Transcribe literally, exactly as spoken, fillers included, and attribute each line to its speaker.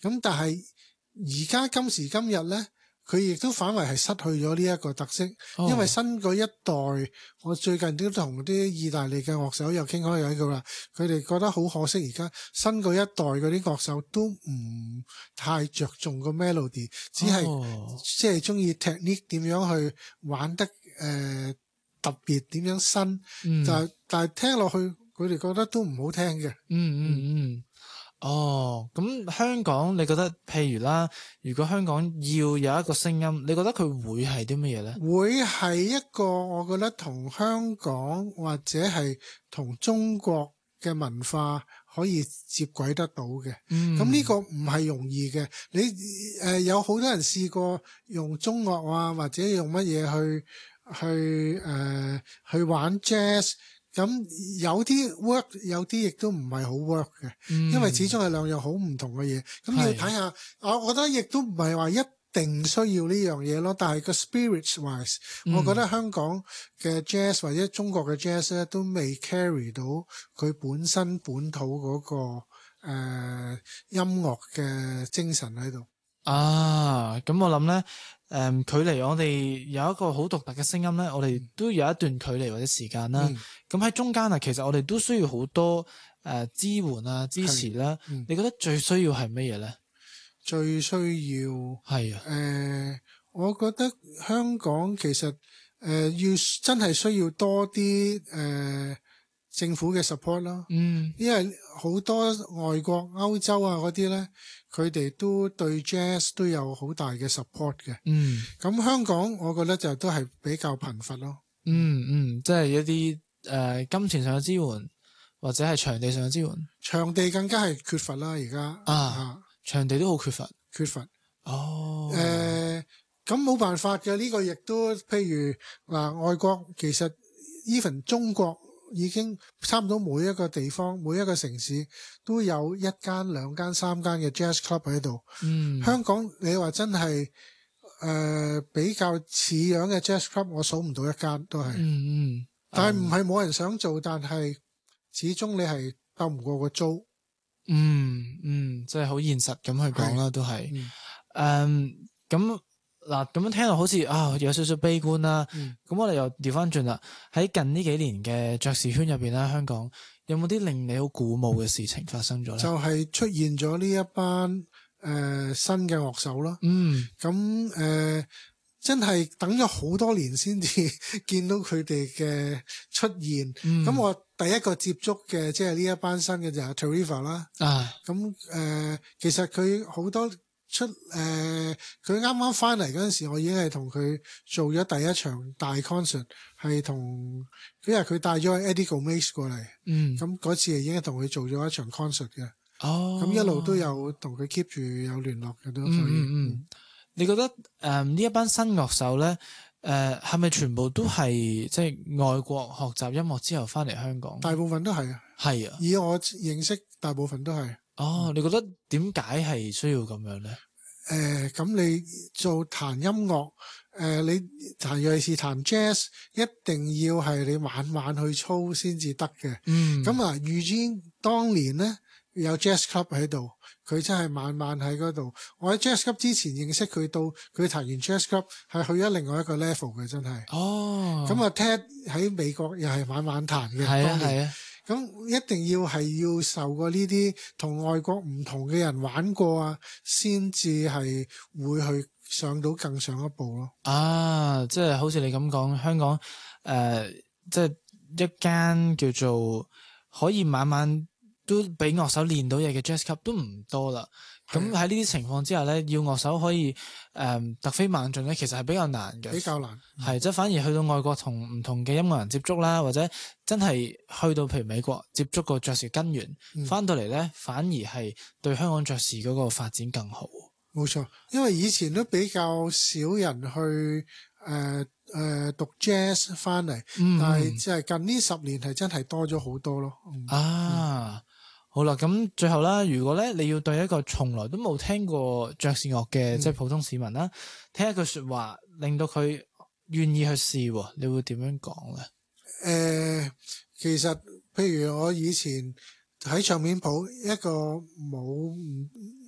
Speaker 1: 咁但係而家今時今日咧，佢亦都反為係失去咗呢一個特色，
Speaker 2: 哦、
Speaker 1: 因為新嗰一代，我最近都同啲意大利嘅樂手又傾開偈過啦，佢哋覺得好可惜，而家新嗰一代嗰啲樂手都唔太着重個 melody， 只係、哦、即係中意 technique 點樣去玩得誒、呃、特別點樣新，嗯、但係但係聽落去佢哋覺得都唔好聽嘅。
Speaker 2: 嗯嗯嗯。嗯哦，咁香港你覺得譬如啦，如果香港要有一個聲音，你覺得佢會係啲乜嘢咧？
Speaker 1: 會係一個我覺得同香港或者係同中國嘅文化可以接軌得到嘅。嗯，咁呢個唔係容易嘅。你誒、呃、有好多人試過用中樂啊，或者用乜嘢去去誒、呃、去玩 jazz。咁有啲 work， 有啲亦都唔係好 work 嘅，嗯、因為始終係兩樣好唔同嘅嘢。咁要睇下，我覺得亦都唔係話一定需要呢樣嘢咯。但係個 spirits wise，嗯、我覺得香港嘅 jazz 或者中國嘅 jazz 咧都未 carry 到佢本身本土嗰、嗰個、呃、音樂嘅精神喺度。
Speaker 2: 啊，咁我諗咧，誒、嗯，距離我哋有一個好獨特嘅聲音咧，我哋都有一段距離或者時間啦。咁喺、嗯、中間啊，其實我哋都需要好多誒、呃、支援啊、支持啦。嗯、你覺得最需要係乜嘢咧？
Speaker 1: 最需要係啊，誒、呃，我覺得香港其實誒、呃、要真係需要多啲誒、呃、政府嘅 support 咯。嗯，因為好多外國歐洲啊嗰啲咧。佢哋都對 jazz 都有好大嘅 support 嘅，嗯，咁香港我覺得就都係比較貧乏咯，
Speaker 2: 嗯嗯，即係一啲誒、呃、金錢上嘅支援，或者係場地上嘅支援，
Speaker 1: 場地更加係缺乏啦，而家
Speaker 2: 啊，啊場地都好缺乏，
Speaker 1: 缺乏，
Speaker 2: 哦，
Speaker 1: 誒，咁冇辦法嘅，呢個亦都譬如嗱、呃，外國其實 even 中國。已經差唔多每一個地方每一個城市都有一間兩間三間嘅 jazz club 喺度。嗯，香港你話真係誒、呃、比較似樣嘅 jazz club 我數唔到一間都係。嗯嗯，但係唔係冇人想做，但係始終你係鬥唔過個租。
Speaker 2: 嗯嗯，即係好現實咁去講啦，是都係誒咁。嗱，咁樣聽落好似啊有少少悲觀啦。咁、嗯、我哋又調翻轉啦。喺近呢幾年嘅爵士圈入邊啦，香港有冇啲令你好鼓舞嘅事情發生咗咧？
Speaker 1: 就係出現咗呢一班誒、呃、新嘅樂手咯。嗯，咁誒、呃、真係等咗好多年先至見到佢哋嘅出現。咁、嗯、我第一個接觸嘅即係呢一班新嘅就係 Tarifa 啦。啊，咁誒、呃、其實佢好多。出誒，佢啱啱翻嚟嗰陣時，我已經係同佢做咗第一場大 concert，係同因為佢帶咗 Eddie Gomez 過嚟，嗯，咁嗰次已經係同佢做咗一場 concert 嘅，哦，咁一路都有同佢 keep 住有聯絡嘅都，所以，嗯嗯，
Speaker 2: 嗯你覺得誒呢、呃、一班新樂手咧，誒係咪全部都係即係外國學習音樂之後翻嚟香港？
Speaker 1: 大部分都係啊，
Speaker 2: 係啊，
Speaker 1: 以我認識大部分都係。
Speaker 2: 哦，你覺得點解係需要咁樣咧？
Speaker 1: 誒、呃，咁你做彈音樂，誒、呃，你彈尤其是彈 jazz，一定要係你晚晚去操先至得嘅。嗯，咁啊，Eugene當年咧有 jazz club 喺度，佢真係晚晚喺嗰度。我喺 jazz club 之前認識佢，到佢彈完 jazz club 係去咗另外一個 level 嘅，真係。哦，咁啊，Ted 喺美國又係晚晚彈嘅。係啊，係啊。咁一定要係要受過呢啲同外國唔同嘅人玩過啊，先至係會去上到更上一步咯。
Speaker 2: 啊，即係好似你咁講，香港誒、呃，即係一間叫做可以晚晚都俾樂手練到嘢嘅 jazz club 都唔多啦。咁喺呢啲情況之下咧，要樂手可以誒、呃、突飛猛進咧，其實係比較難嘅。
Speaker 1: 比較難
Speaker 2: 係即係反而去到外國同唔同嘅音樂人接觸啦，或者真係去到譬如美國接觸個爵士根源，翻、嗯、到嚟咧反而係對香港爵士嗰個發展更好。
Speaker 1: 冇錯，因為以前都比較少人去誒誒、呃呃、讀 jazz 翻嚟，嗯、但係即係近呢十年係真係多咗好多咯。嗯、
Speaker 2: 啊！嗯好啦，咁最後啦，如果咧你要對一個從來都冇聽過爵士樂嘅、嗯、即係普通市民啦，聽一句說話，令到佢願意去試，你會點樣講咧？
Speaker 1: 誒、呃，其實譬如我以前喺唱片鋪，一個冇